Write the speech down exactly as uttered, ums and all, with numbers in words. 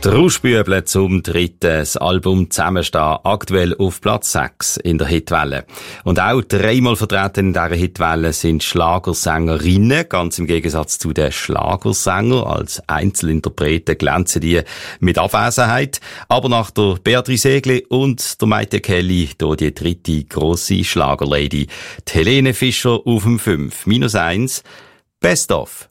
Die Rauschbüble zum dritten, das Album «Zusammenstehen», aktuell auf Platz sechs in der Hitwelle. Und auch dreimal vertreten in dieser Hitwelle sind Schlagersängerinnen, ganz im Gegensatz zu den Schlagersängern. Als Einzelinterpreten glänzen die mit Abwesenheit. Aber nach der Beatrice Egli und der Maite Kelly hier die dritte grosse Schlagerlady. Die Helene Fischer auf dem fünf minus eins. Best of.